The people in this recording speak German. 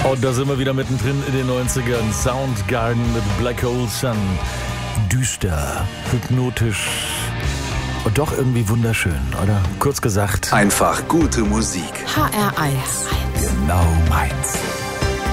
Und da sind wir wieder mittendrin in den 90ern. Soundgarden mit Black Hole Sun. Düster, hypnotisch und doch irgendwie wunderschön, oder? Kurz gesagt, einfach gute Musik. HR1. Genau meins.